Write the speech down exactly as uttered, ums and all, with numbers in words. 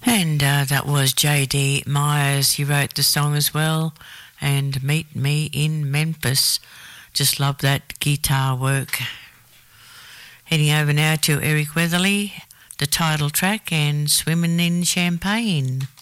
And uh, that was J D Myers. He wrote the song as well. And Meet Me in Memphis. Just love that guitar work. Heading over now to Eric Weatherly, the title track, and Swimming in Champagne.